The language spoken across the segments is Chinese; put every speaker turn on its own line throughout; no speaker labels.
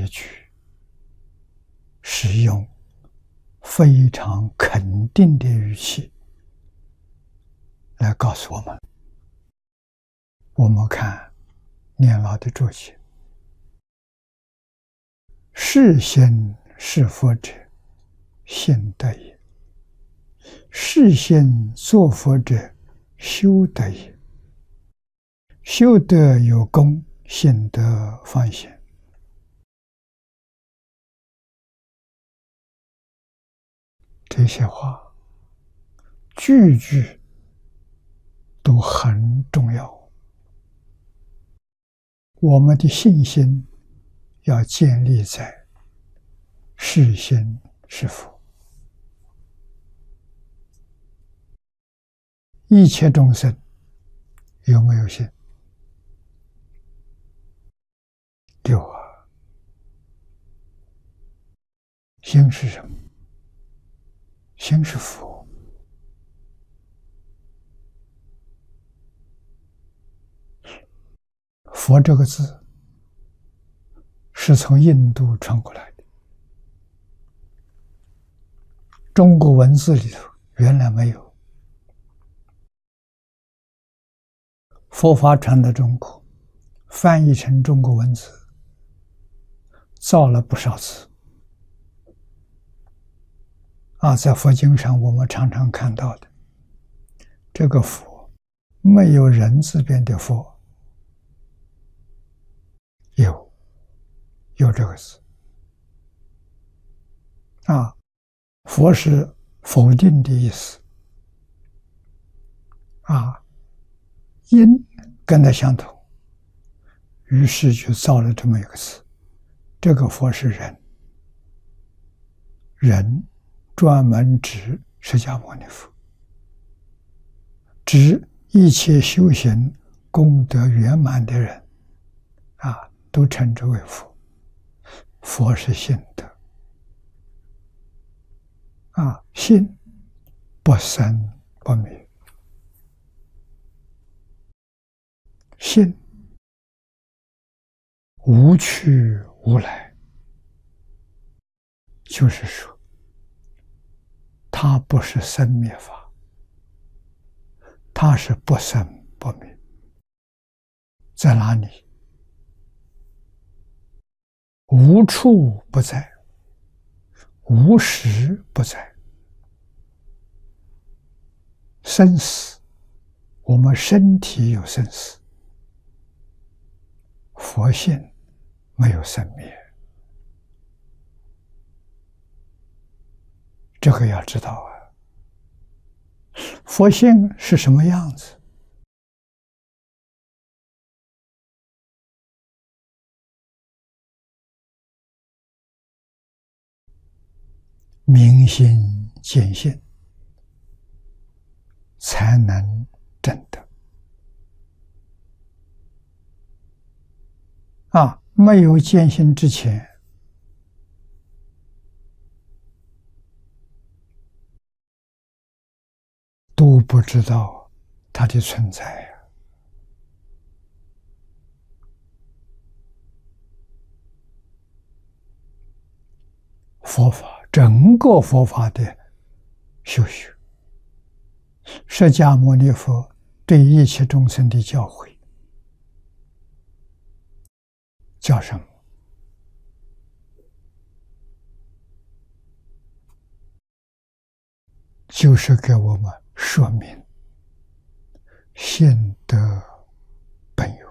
一句是用非常肯定的语气来告诉我们。我们看念老的注解：是心是佛者，信德也；是心作佛者，修德也。修德有功，信德方显。这些话句句都很重要。我们的信心要建立在是心是佛。一切众生有没有信？有啊。心是什么？心是佛。佛这个字是从印度传过来的，中国文字里头原来没有。佛法传到中国，翻译成中国文字，造了不少字。在佛经上我们常常看到的这个佛，没有人字边的佛，有这个字。佛是否定的意思。因跟它相同，于是就造了这么一个词。这个佛是人，人专门指释迦牟尼佛，指一切修行功德圆满的人，都称之为佛。佛是信德，信不生不灭，信无去无来，就是说它不是生灭法，它是不生不灭。在哪里？无处不在，无时不在。生死，我们身体有生死，佛性没有生灭。这个要知道啊。佛性是什么样子？明心见性，才能证得。没有见性之前，都不知道它的存在呀。佛法，整个佛法的修学，释迦牟尼佛对一切众生的教诲，叫什么？就是给我们说明信德本有。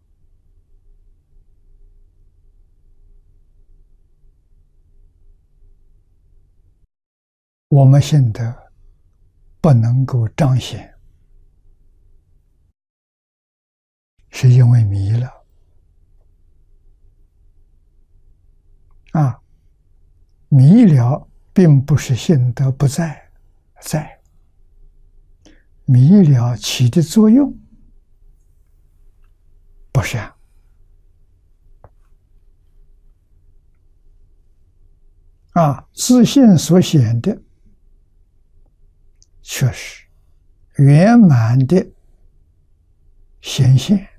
我们信德不能够彰显，是因为迷了。迷了并不是信德不在，在。迷了起的作用不善。自信所显的却是圆满的显现。